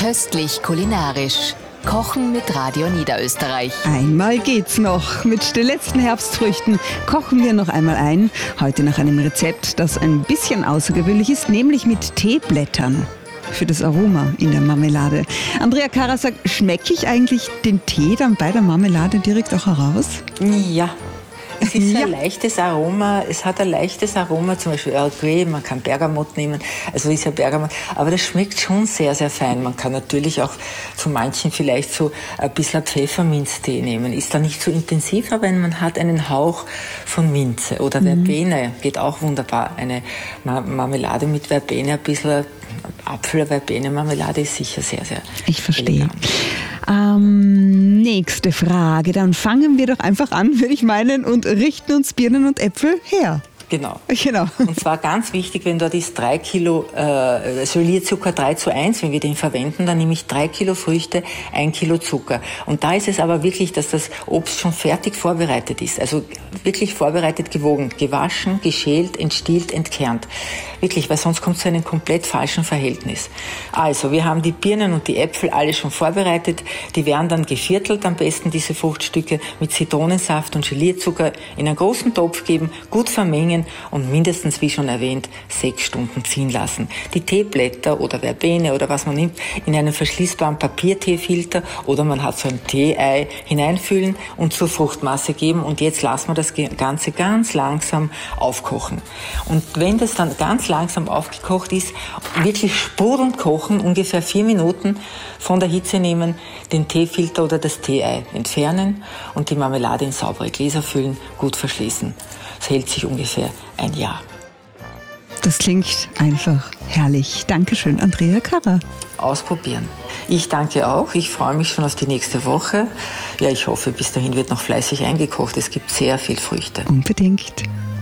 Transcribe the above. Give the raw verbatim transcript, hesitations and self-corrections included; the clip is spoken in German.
Köstlich kulinarisch. Kochen mit Radio Niederösterreich. Einmal geht's noch. Mit den letzten Herbstfrüchten kochen wir noch einmal ein. Heute nach einem Rezept, das ein bisschen außergewöhnlich ist, nämlich mit Teeblättern für das Aroma in der Marmelade. Andrea Karasak, schmecke ich eigentlich den Tee dann bei der Marmelade direkt auch heraus? Ja. Es ist Ja. ein leichtes Aroma, es hat ein leichtes Aroma, zum Beispiel Earl Grey, man kann Bergamott nehmen, also ist ja Bergamott, aber das schmeckt schon sehr, sehr fein. Man kann natürlich auch zu manchen vielleicht so ein bisschen Pfefferminztee nehmen, ist da nicht so intensiv, aber man hat einen Hauch von Minze oder Verbene, geht auch wunderbar. Eine Marmelade mit Verbene, ein bisschen Apfel-Verbene-Marmelade ist sicher sehr, sehr Ich verstehe. elegant. Ähm, nächste Frage. Dann fangen wir doch einfach an, würde ich meinen, und richten uns Birnen und Äpfel her. Genau. Genau. Und zwar ganz wichtig, wenn dort ist drei Kilo äh, Isolierzucker drei zu eins, wenn wir den verwenden, dann nehme ich drei Kilo Früchte, ein Kilo Zucker. Und da ist es aber wirklich, dass das Obst schon fertig vorbereitet ist. Also wirklich vorbereitet gewogen, gewaschen, geschält, entstielt, entkernt. Wirklich, weil sonst kommt es zu einem komplett falschen Verhältnis. Also, wir haben die Birnen und die Äpfel alle schon vorbereitet. Die werden dann geviertelt, am besten diese Fruchtstücke mit Zitronensaft und Gelierzucker in einen großen Topf geben, gut vermengen und mindestens, wie schon erwähnt, sechs Stunden ziehen lassen. Die Teeblätter oder Verbene oder was man nimmt, in einen verschließbaren Papierteefilter oder man hat so ein Tee-Ei hineinfüllen und zur Fruchtmasse geben und jetzt lassen wir das Ganze ganz langsam aufkochen. Und wenn das dann ganz langsam aufgekocht ist, wirklich sprudelnd kochen, ungefähr vier Minuten von der Hitze nehmen, den Teefilter oder das Tee-Ei entfernen und die Marmelade in saubere Gläser füllen, gut verschließen. Es hält sich ungefähr ein Jahr. Das klingt einfach herrlich. Dankeschön, Andrea Karrer. Ausprobieren. Ich danke auch. Ich freue mich schon auf die nächste Woche. Ja, ich hoffe, bis dahin wird noch fleißig eingekocht. Es gibt sehr viel Früchte. Unbedingt.